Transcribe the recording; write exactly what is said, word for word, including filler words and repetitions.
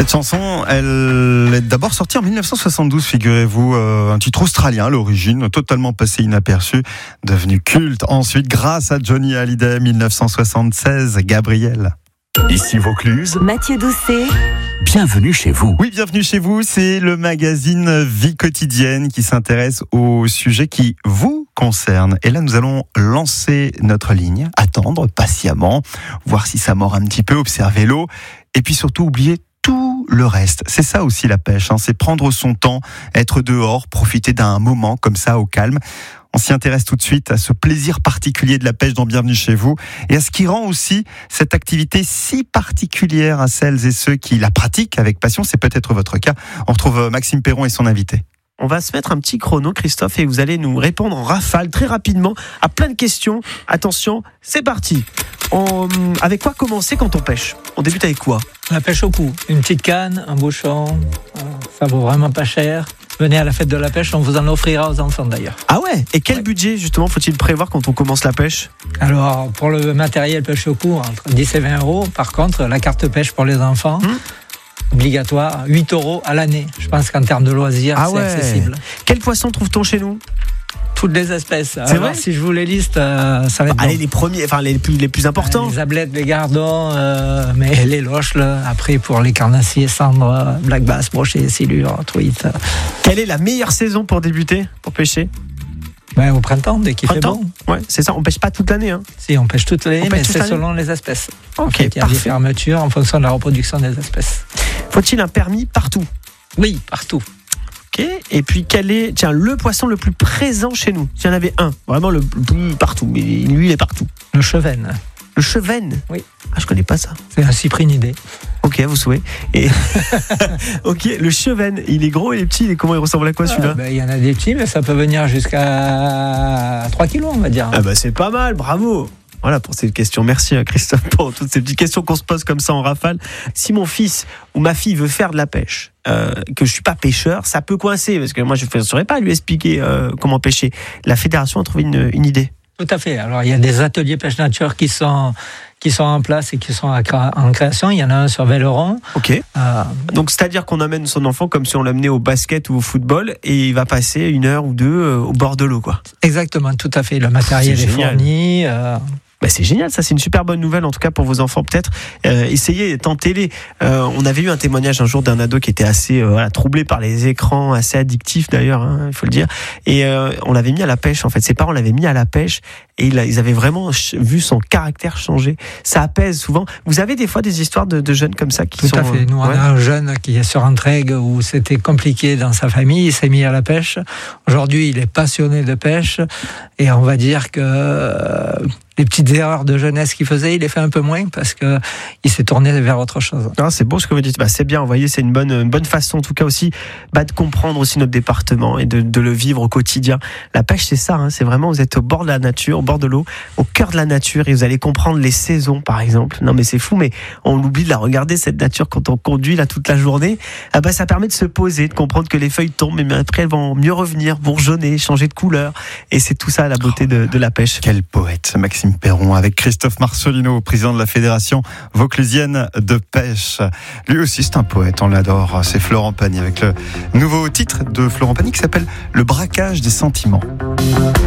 Cette chanson, elle est d'abord sortie en dix-neuf cent soixante-douze, figurez-vous, euh, un titre australien à l'origine, totalement passé inaperçu, devenu culte ensuite grâce à Johnny Hallyday, dix-neuf cent soixante-seize, Gabriel. Ici Vaucluse, Mathieu Doucet. Bienvenue chez vous. Oui, bienvenue chez vous, c'est le magazine Vie quotidienne qui s'intéresse aux sujets qui vous concernent. Et là, nous allons lancer notre ligne, attendre patiemment, voir si ça mord un petit peu, observer l'eau, et puis surtout oublier tout le reste. C'est ça aussi la pêche, hein. C'est prendre son temps, être dehors, profiter d'un moment comme ça au calme. On s'y intéresse tout de suite à ce plaisir particulier de la pêche dans Bienvenue chez vous et à ce qui rend aussi cette activité si particulière à celles et ceux qui la pratiquent avec passion. C'est peut-être votre cas. On retrouve Maxime Perron et son invité. On va se mettre un petit chrono, Christophe, et vous allez nous répondre en rafale, très rapidement, à plein de questions. Attention, c'est parti. On... Avec quoi commencer quand on pêche ? On débute avec quoi ? La pêche au cou. Une petite canne, un bouchon, ça vaut vraiment pas cher. Venez à la fête de la pêche, on vous en offrira aux enfants d'ailleurs. Ah ouais ? Et quel ouais. budget, justement, faut-il prévoir quand on commence la pêche ? Alors, pour le matériel pêche au cou, entre dix et vingt euros. Par contre, la carte pêche pour les enfants, hum. obligatoire, huit euros à l'année. Je pense qu'en termes de loisirs, ah c'est ouais. accessible. Quels poissons trouve-t-on chez nous ? Toutes les espèces. C'est Alors, vrai ? si je vous les liste, euh, ça va être Allez, bon. les premiers, enfin les plus, les plus importants. Euh, les ablettes, les gardons, euh, mais les loches, là. Après pour les carnassiers, cendres, black bass, brochet, silure, truite. Quelle est la meilleure saison pour débuter, pour pêcher ? Ben, au printemps, dès qu'il Printemps ? fait bon. Ouais, c'est ça, on pêche pas toute l'année. Hein. Si, on pêche toute l'année, On pêche mais toute c'est l'année selon les espèces. Ok, en fait, il y a parfait. des fermetures en fonction de la reproduction des espèces. Faut-il un permis partout ? Oui, partout. Ok. Et puis quel est, tiens, le poisson le plus présent chez nous ? S'il y en avait un, vraiment le plus partout, mais lui il est partout. Le chevenne. Le chevenne ? Oui. Ah, je connais pas ça. C'est un cyprinidé. Ok, vous souhaitez. Et ok, le chevenne, il est gros, il est petit, et comment il ressemble à quoi celui-là ? Ah, ben, il y en a des petits, mais ça peut venir jusqu'à trois kilos, on va dire. Ah bah c'est pas mal, bravo. Voilà pour cette question. Merci Christophe pour toutes ces petites questions qu'on se pose comme ça en rafale. Si mon fils ou ma fille veut faire de la pêche, euh, que je suis pas pêcheur, ça peut coincer parce que moi je ne saurais pas lui expliquer euh, comment pêcher. La fédération a trouvé une, une idée. Tout à fait. Alors il y a des ateliers pêche nature qui sont qui sont en place et qui sont en création. Il y en a un sur Velleron. Ok. Euh, Donc c'est-à-dire qu'on amène son enfant comme si on l'amenait au basket ou au football et il va passer une heure ou deux au bord de l'eau, quoi. Exactement, tout à fait. Le matériel C'est est, génial. fourni. Euh, Bah c'est génial, ça c'est une super bonne nouvelle en tout cas pour vos enfants peut-être. Euh, essayez, tentez-les. Euh, on avait eu un témoignage un jour d'un ado qui était assez euh, voilà, troublé par les écrans, assez addictif d'ailleurs, hein, il faut le dire. Et euh, on l'avait mis à la pêche en fait. Ses parents l'avaient mis à la pêche et il a, ils avaient vraiment ch- vu son caractère changer. Ça apaise souvent. Vous avez des fois des histoires de, de jeunes comme ça qui tout sont... à fait. Nous on ouais. a un jeune qui est sur un treg où c'était compliqué dans sa famille. Il s'est mis à la pêche. Aujourd'hui il est passionné de pêche et on va dire que euh, les petites erreurs de jeunesse qu'il faisait, il les fait un peu moins parce que il s'est tourné vers autre chose. Ah, c'est beau ce que vous dites. Bah, c'est bien, vous voyez, c'est une bonne, une bonne façon en tout cas aussi bah, de comprendre aussi notre département et de, de le vivre au quotidien. La pêche, c'est ça, hein, c'est vraiment, vous êtes au bord de la nature, au bord de l'eau, au cœur de la nature et vous allez comprendre les saisons par exemple. Non mais c'est fou, mais on oublie de la regarder cette nature quand on conduit là toute la journée. Ah, bah, ça permet de se poser, de comprendre que les feuilles tombent, mais après elles vont mieux revenir, bourgeonner, changer de couleur. Et c'est tout ça la beauté de, de la pêche. Quel poète, Maxime Perron, avec Christophe Marcelino, président de la Fédération vauclusienne de pêche. Lui aussi, c'est un poète, on l'adore. C'est Florent Pagny, avec le nouveau titre de Florent Pagny qui s'appelle « Le braquage des sentiments ».